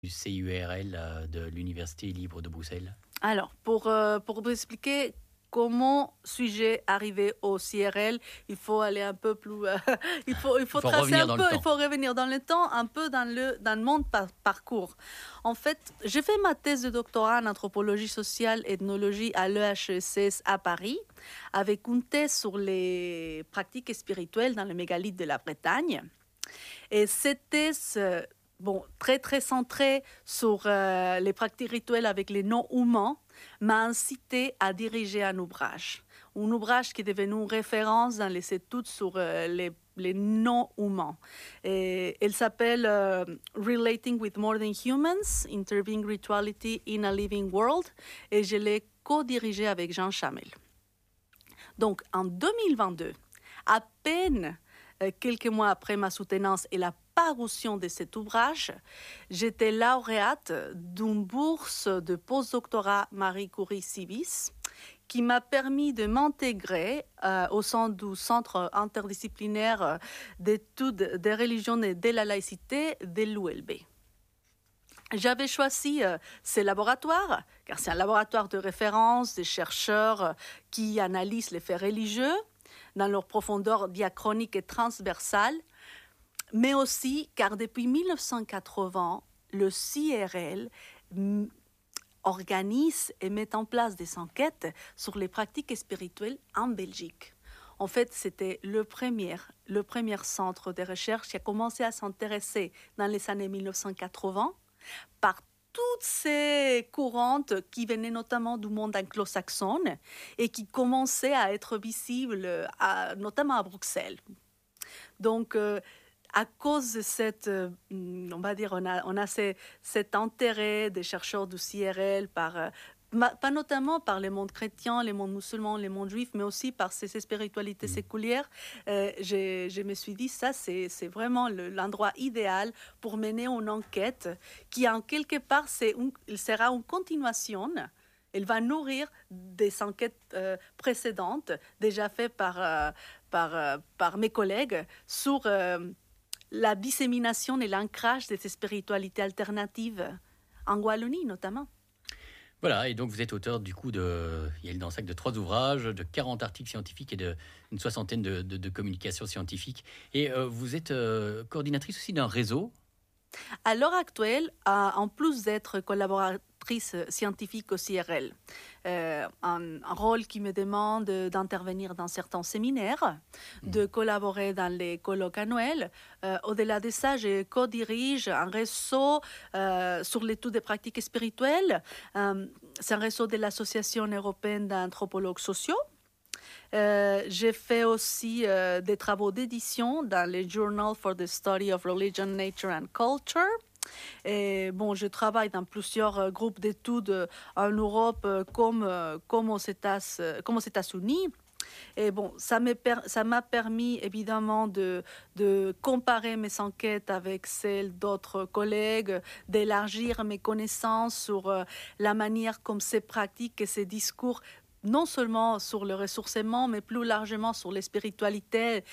du CIURL de l'Université libre de Bruxelles? Alors, pour vous expliquer comment suis-je arrivé au CRL, il faut aller un peu plus, il faut tracer revenir un dans le peu, temps. il faut revenir dans le temps, un peu dans le monde parcours. En fait, j'ai fait ma thèse de doctorat en anthropologie sociale et ethnologie à l'EHESS à Paris, avec une thèse sur les pratiques spirituelles dans le mégalithe de la Bretagne. Et cette thèse, très très centrée sur les pratiques rituelles avec les non-humains, m'a incité à diriger un ouvrage. Un ouvrage qui est devenu une référence dans les études sur les non-humains. Et elle s'appelle Relating with More Than Humans, Interviewing Rituality in a Living World, et je l'ai co-dirigée avec Jean Chamel. Donc, en 2022, à peine quelques mois après ma soutenance et la parution de cet ouvrage, j'étais lauréate d'une bourse de postdoctorat Marie Curie-Civis qui m'a permis de m'intégrer au sein du Centre interdisciplinaire d'études des religions et de la laïcité de l'ULB. J'avais choisi ces laboratoires, car c'est un laboratoire de référence des chercheurs qui analysent les faits religieux dans leur profondeur diachronique et transversale, mais aussi car depuis 1980, le CIRL organise et met en place des enquêtes sur les pratiques spirituelles en Belgique. En fait, c'était le premier centre de recherche qui a commencé à s'intéresser dans les années 1980 par toutes ces courantes qui venaient notamment du monde anglo-saxon et qui commençaient à être visibles, notamment à Bruxelles. Donc, à cause de cette, on va dire, on a cet intérêt des chercheurs du CIRL pas notamment par les mondes chrétiens, les mondes musulmans, les mondes juifs, mais aussi par ces spiritualités séculières. Je me suis dit, ça, c'est vraiment l'endroit idéal pour mener une enquête qui, en quelque part, il sera une continuation. Elle va nourrir des enquêtes précédentes, déjà faites par mes collègues, sur la dissémination et l'ancrage de ces spiritualités alternatives, en Wallonie notamment. Voilà, et donc vous êtes auteur du coup il y a dans le sac de 3 ouvrages, de 40 articles scientifiques et d'une soixantaine de communications scientifiques. Et vous êtes coordinatrice aussi d'un réseau. À l'heure actuelle, en plus d'être collaboratrice scientifique au CIRL, un rôle qui me demande d'intervenir dans certains séminaires, de collaborer dans les colloques annuels. Au-delà de ça, je co-dirige un réseau sur l'étude des pratiques spirituelles. C'est un réseau de l'Association européenne d'anthropologues sociaux. J'ai fait aussi des travaux d'édition dans le Journal for the Study of Religion, Nature and Culture. Et je travaille dans plusieurs groupes d'études en Europe comme aux États-Unis. Et ça m'a permis évidemment de comparer mes enquêtes avec celles d'autres collègues, d'élargir mes connaissances sur la manière comme ces pratiques et ces discours, non seulement sur le ressourcement, mais plus largement sur les spiritualités,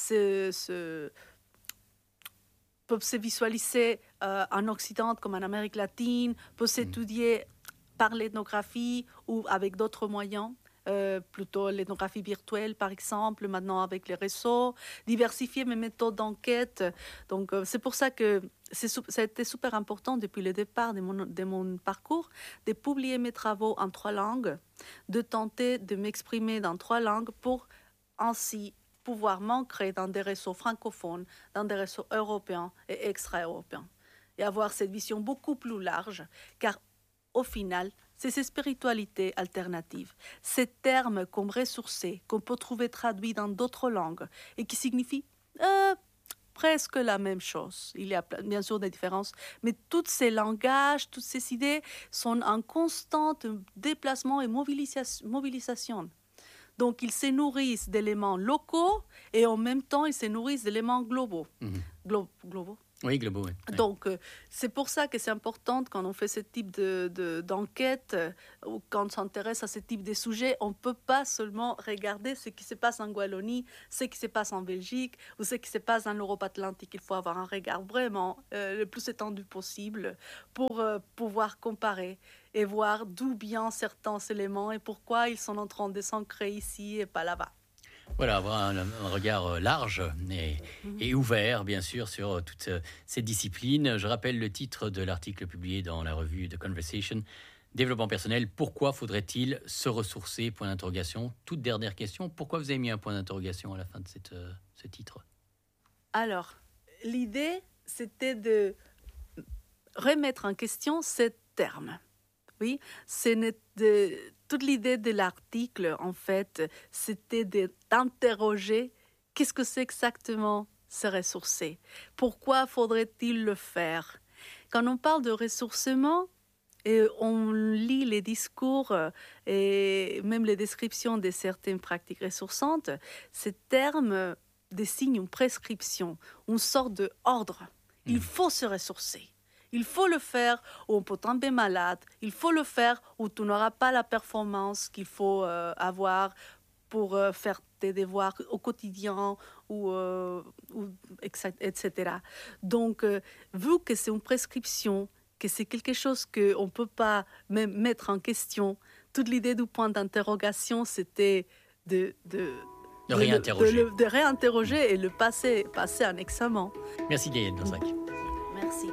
peuvent se visualiser en Occident comme en Amérique latine, peuvent s'étudier par l'ethnographie ou avec d'autres moyens. Plutôt l'ethnographie virtuelle, par exemple, maintenant avec les réseaux, diversifier mes méthodes d'enquête. Donc, c'est pour ça que ça a été super important depuis le départ de mon parcours de publier mes travaux en 3 langues, de tenter de m'exprimer dans 3 langues pour ainsi pouvoir m'ancrer dans des réseaux francophones, dans des réseaux européens et extra-européens. Et avoir cette vision beaucoup plus large, car au final, c'est ces spiritualités alternatives, ces termes comme ressourcés, qu'on peut trouver traduits dans d'autres langues et qui signifient presque la même chose. Il y a bien sûr des différences, mais tous ces langages, toutes ces idées sont en constant déplacement et mobilisation. Donc, ils se nourrissent d'éléments locaux et en même temps, ils se nourrissent d'éléments globaux. Globaux. Oui, globaux, oui. Oui. Donc, c'est pour ça que c'est important quand on fait ce type d'enquête ou quand on s'intéresse à ce type de sujets, on ne peut pas seulement regarder ce qui se passe en Wallonie, ce qui se passe en Belgique ou ce qui se passe dans l'Europe atlantique. Il faut avoir un regard vraiment le plus étendu possible pour pouvoir comparer et voir d'où viennent certains éléments et pourquoi ils sont en train de s'ancrer ici et pas là-bas. Voilà, avoir un regard large et ouvert, bien sûr, sur toutes ces disciplines. Je rappelle le titre de l'article publié dans la revue The Conversation. Développement personnel, pourquoi faudrait-il se ressourcer? Point d'interrogation. Toute dernière question, pourquoi vous avez mis un point d'interrogation à la fin de ce titre? Alors, l'idée, c'était de remettre en question ce terme. Oui, toute l'idée de l'article, en fait, c'était d'interroger qu'est-ce que c'est exactement se ressourcer. Pourquoi faudrait-il le faire? Quand on parle de ressourcement, et on lit les discours et même les descriptions de certaines pratiques ressourçantes, ces termes désignent une prescription, une sorte d'ordre. Il faut se ressourcer. Il faut le faire ou on peut tomber malade. Il faut le faire ou tu n'auras pas la performance qu'il faut avoir pour faire tes devoirs au quotidien, etc. Donc, vu que c'est une prescription, que c'est quelque chose qu'on ne peut pas même mettre en question, toute l'idée du point d'interrogation, c'était de réinterroger et le passer un examen. Merci Gaëlle Dansac. Merci.